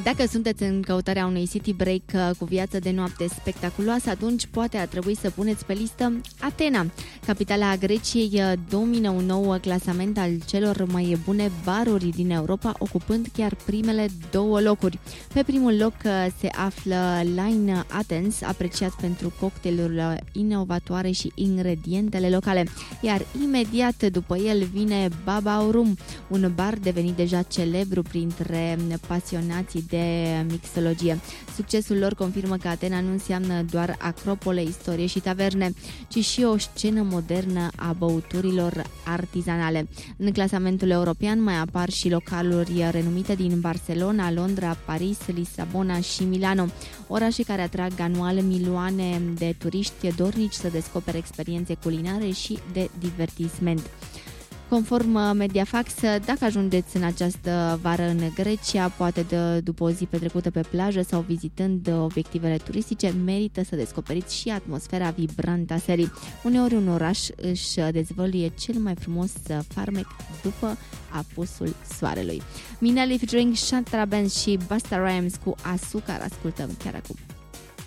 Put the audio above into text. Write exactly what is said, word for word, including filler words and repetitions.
Dacă sunteți în căutarea unui city break cu viață de noapte spectaculoasă, atunci poate ar trebui să puneți pe listă Atena. Capitala Greciei domină un nou clasament al celor mai bune baruri din Europa, ocupând chiar primele două locuri. Pe primul loc se află Line Athens, apreciat pentru cocktailuri inovatoare și ingredientele locale, iar imediat după el vine Baba Aurum, un bar devenit deja celebru printre pasionații de mixologie. Succesul lor confirmă că Atena nu înseamnă doar acropole, istorie și taverne, ci și o scenă modernă a băuturilor artizanale. În clasamentul european mai apar și localuri renumite din Barcelona, Londra, Paris, Lisabona și Milano, orașe care atrag anual milioane de turiști dornici să descopere experiențe culinare și de divertisment. Conform Mediafax, dacă ajungeți în această vară în Grecia, poate de, după o zi petrecută pe plajă sau vizitând obiectivele turistice, merită să descoperiți și atmosfera vibrantă a serii. Uneori un oraș își dezvăluie cel mai frumos farmec după apusul soarelui. Minelli featuring Shantara Benz și Busta Rhymes cu Asucar, ascultăm chiar acum.